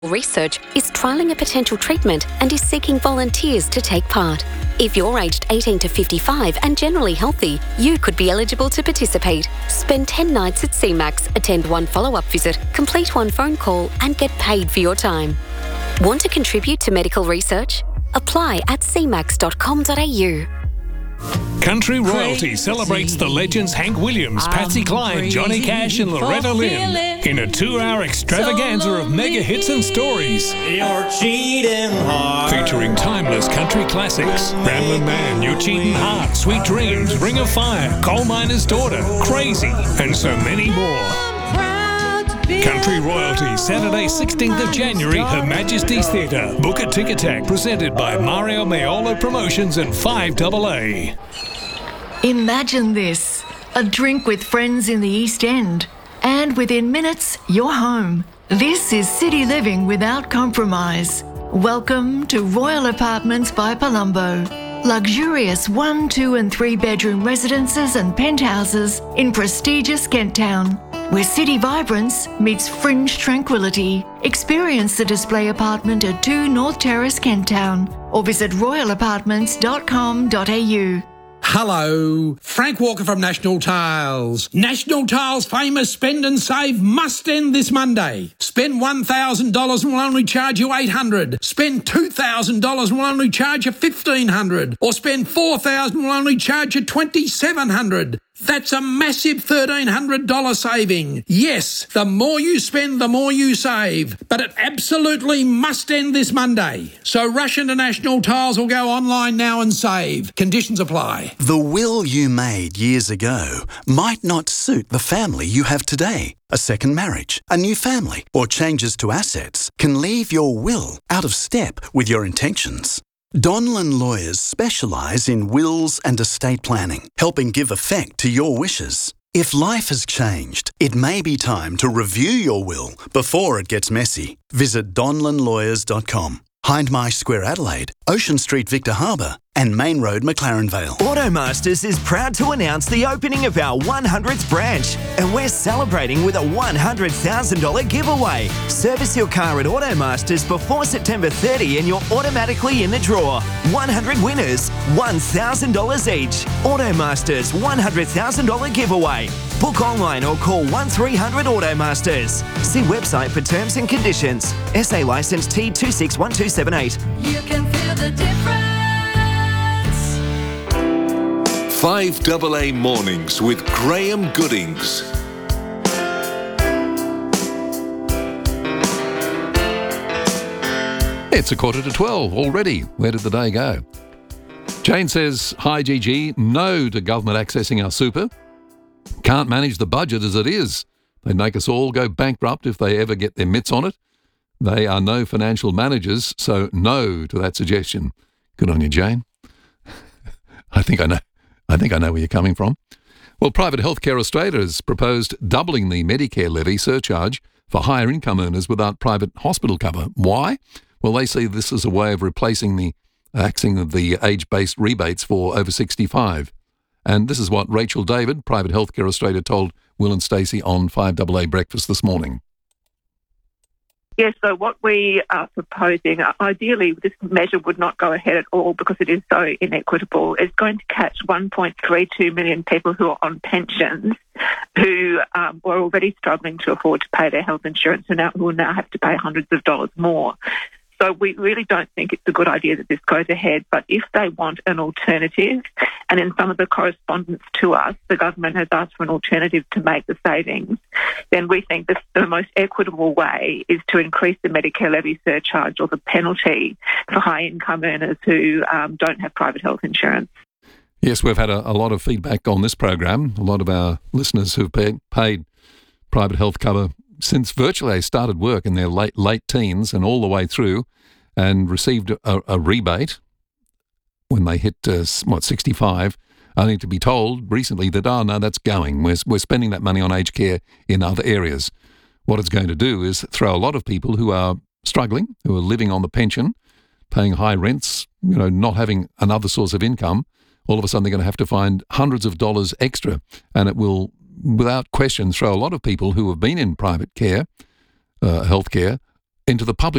Research is trialling a potential treatment and is seeking volunteers to take part. If you're aged 18 to 55 and generally healthy, you could be eligible to participate. Spend 10 nights at CMAX, attend one follow-up visit, complete one phone call and get paid for your time. Want to contribute to medical research? Apply at cmax.com.au. Country Royalty celebrates the legends Hank Williams, Patsy Cline, Johnny Cash and Loretta Lynn in a 2-hour extravaganza of mega hits and stories. You're cheating hard. Featuring timeless country classics, Ramblin' Man, You're Cheating Hard, Sweet Dreams, Ring of Fire, Coal Miner's Daughter, Crazy, and so many more. Country Royalty, Saturday 16th of January, Her Majesty's Theatre. Book at Ticketek, presented by Mario Maiolo Promotions and 5AA. Imagine this, a drink with friends in the East End, and within minutes, you're home. This is city living without compromise. Welcome to Royal Apartments by Palumbo. Luxurious 1, 2 and 3 bedroom residences and penthouses in prestigious Kent Town, where city vibrance meets fringe tranquility. Experience the display apartment at 2 North Terrace, Kent Town, or visit royalapartments.com.au. Hello, Frank Walker from National Tiles. National Tiles' famous spend and save must end this Monday. Spend $1,000 and we'll only charge you $800. Spend $2,000 and we'll only charge you $1,500. Or spend $4,000 and we'll only charge you $2,700. That's a massive $1,300 saving. Yes, the more you spend, the more you save. But it absolutely must end this Monday. So rush into National Tiles or go online now and save. Conditions apply. The will you made years ago might not suit the family you have today. A second marriage, a new family, or changes to assets can leave your will out of step with your intentions. Donlan Lawyers specialise in wills and estate planning, helping give effect to your wishes. If life has changed, it may be time to review your will before it gets messy. Visit donlanlawyers.com. Hindmarsh Square, Adelaide, Ocean Street, Victor Harbour, and Main Road, McLaren Vale. Automasters is proud to announce the opening of our 100th branch, and we're celebrating with a $100,000 giveaway. Service your car at Automasters before September 30 and you're automatically in the draw. 100 winners, $1,000 each. Automasters $100,000 giveaway. Book online or call 1300 Automasters. See website for terms and conditions. SA licence T261278. You can feel the difference. 5AA Mornings with Graham Goodings. It's 11:45 already. Where did the day go? Jane says, hi GG, no to government accessing our super. Can't manage the budget as it is. They'd make us all go bankrupt if they ever get their mitts on it. They are no financial managers, so no to that suggestion. Good on you, Jane. I think I know where you're coming from. Well, Private Healthcare Australia has proposed doubling the Medicare levy surcharge for higher income earners without private hospital cover. Why? Well, they see this as a way of replacing the axing of the age-based rebates for over 65. And this is what Rachel David, Private Healthcare Australia, told Will and Stacey on 5AA Breakfast this morning. Yes, so what we are proposing, ideally this measure would not go ahead at all because it is so inequitable. It's going to catch 1.32 million people who are on pensions who were already struggling to afford to pay their health insurance and who will now have to pay hundreds of dollars more. So we really don't think it's a good idea that this goes ahead. But if they want an alternative, and in some of the correspondence to us, the government has asked for an alternative to make the savings, then we think that the most equitable way is to increase the Medicare levy surcharge or the penalty for high-income earners who don't have private health insurance. Yes, we've had a lot of feedback on this program. A lot of our listeners who've paid private health cover since virtually they started work in their late teens and all the way through, and received a rebate when they hit 65, only to be told recently that no, that's going. We're spending that money on aged care in other areas. What it's going to do is throw a lot of people who are struggling, who are living on the pension, paying high rents, not having another source of income. All of a sudden they're going to have to find hundreds of dollars extra, and it will, without question, throw a lot of people who have been in private care, healthcare, into the public